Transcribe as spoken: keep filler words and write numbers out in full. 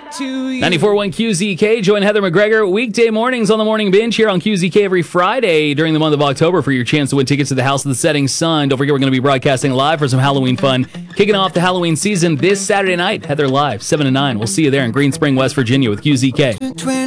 to you. ninety-four point one Q Z K. Join Heather McGregor weekday mornings on the Morning Binge here on Q Z K every Friday during the month of October for your chance to win tickets to the House of the Setting Sun. Don't forget, we're going to be broadcasting live for some Halloween fun. Kicking off the Halloween season this Saturday night. Heather Live, seven to nine. We'll see you there in Green Spring, West Virginia with Q Z K.